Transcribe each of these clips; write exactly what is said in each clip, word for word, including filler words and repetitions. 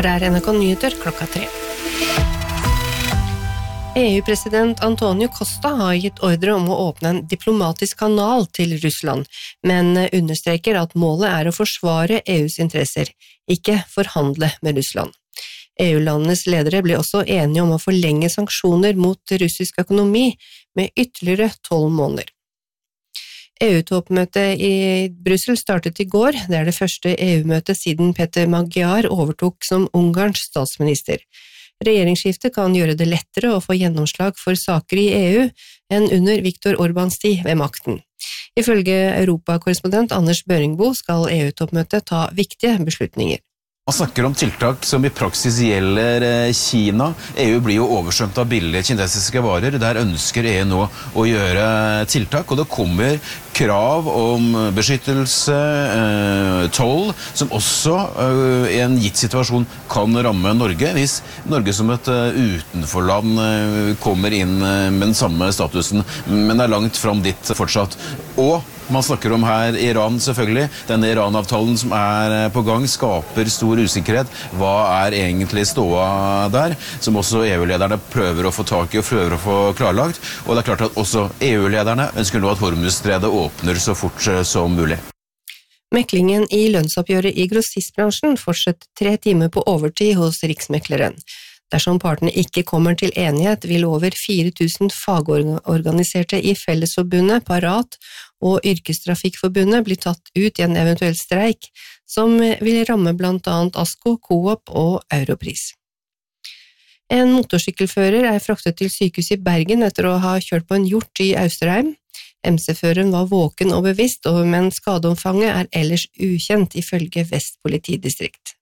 Her er N R K Nyheter klokka tre. E U-president Antonio Costa har gitt ordre om å åpne en diplomatisk kanal til Russland, men understreker at målet er å forsvare E U's interesser, ikke forhandle med Russland. E U-landenes ledere ble også enige om å forlenge sanksjoner mot russisk økonomi med ytterligere tolv måneder. E U-toppmøtet i Brussel startet i går, det er det første E U-møtet siden Peter Magyar overtok som Ungarns statsminister. Regjeringsskiftet kan gjøre det lettere å få gjennomslag for saker i E U enn under Viktor Orbáns tid ved makten. Ifølge Europakorrespondent Anders Børingbo skal E U-toppmøtet ta viktige beslutninger. Man snakker om tiltak som i praksis gjelder Kina. E U blir jo oversvømt av billige kinesiske varer. Der ønsker E U nå å gjøre tiltak, og det kommer krav om beskyttelse, eh, toll, som også eh, i en gitt situasjon kan ramme Norge, hvis Norge som et uh, utenforland uh, kommer inn uh, med den samme statusen, men er langt fram dit fortsatt. Og man snakker om her Iran selvfølgelig. Denne Iran-avtalen som er på gang skaper stor usikkerhet. Hva er egentlig ståa der? Som også E U-lederne prøver å få tak i og prøver å få klarlagt. Og det er klart at også E U-lederne ønsker nå at Hormuzstredet åpner så fort som mulig. Meklingen i lønnsoppgjøret i grossistbransjen fortsetter tre timer på overtid hos Riksmekleren. Dersom partene ikke kommer til enighet, vil over fire tusen fagorganiserte i Fellesforbundet, Parat og Yrkestrafikkforbundet bli tatt ut i en eventuell streik, som vil ramme blant annet ASKO, Coop og Europris. En motorsykkelfører er fraktet til sykehuset i Bergen etter å ha kjørt på en hjort i Austerheim. M C-føreren var våken og bevisst, men skadeomfanget er ellers ukjent ifølge Vest politidistrikt.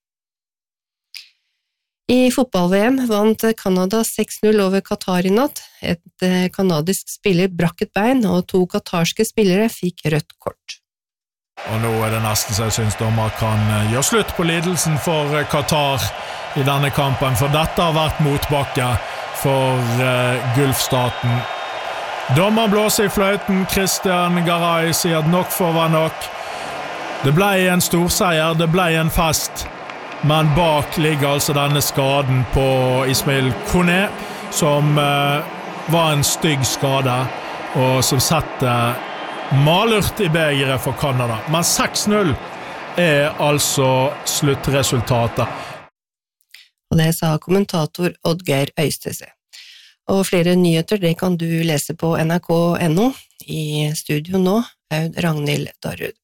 I fotball-V M vant Canada seks null over Qatar i natt. Et kanadisk spiller brakk et bein, og to katarske spillere fikk rødt kort. Og nå er det nesten så jeg synes dommer kan gjøre slutt på lidelsen for Qatar i denne kampen, for dette har vært motbakke for uh, Gulfstaten. Dommer blåser i fløyten, Christian Garay sier at nok for var nok. Det ble en storseier, det ble en fest. Men bak ligger altså denne skaden på Ismail Kone, som uh, var en stygg skade, og som setter malurt i begeret for Canada. Men seks null er altså sluttresultatet. Og det sa kommentator Oddgeir Øystese. Og flere nyheter, det kan du lese på N R K punktum N O. I studio nå, Aud Ragnhild Darrud.